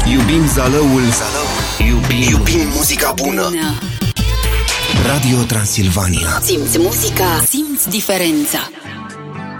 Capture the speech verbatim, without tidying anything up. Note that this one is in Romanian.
Iubim Zalăul, iubim, iubim muzica bună. Radio Transilvania. Simți muzica, simți diferența.